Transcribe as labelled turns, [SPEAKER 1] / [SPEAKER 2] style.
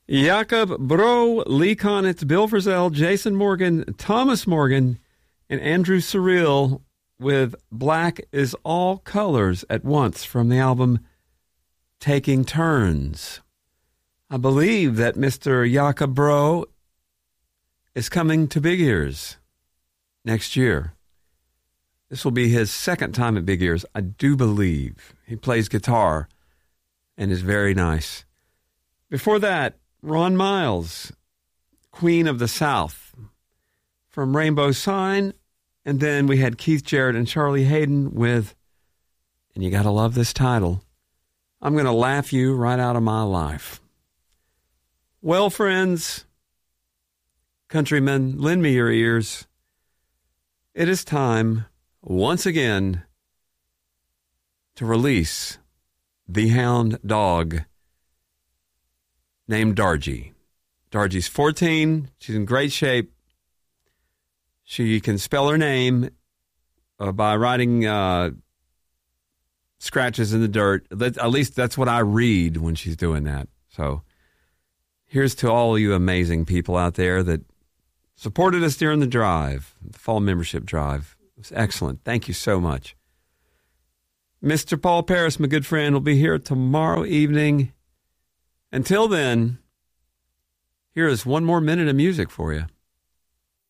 [SPEAKER 1] Jakob Bro, Lee Konitz, Bill Frisell, Jason Morgan, Thomas Morgan, and Andrew Surreal with Black is All Colors at Once from the album Taking Turns. I believe that Mr. Jakob Bro is coming to Big Ears next year. This will be his second time at Big Ears, I do believe. He plays guitar and is very nice. Before that, Ron Miles, Queen of the South, from Rainbow Sign. And then we had Keith Jarrett and Charlie Hayden with, and you got to love this title, I'm going to laugh you right out of my life. Well, friends, countrymen, lend me your ears. It is time, once again, to release the hound dog named Dargie. Dargie's 14. She's in great shape. She can spell her name by writing scratches in the dirt. At least that's what I read when she's doing that. So here's to all you amazing people out there that supported us during the drive, the fall membership drive. It was excellent. Thank you so much. Mr. Paul Paris, my good friend, will be here tomorrow evening. Until then, here is one more minute of music for you.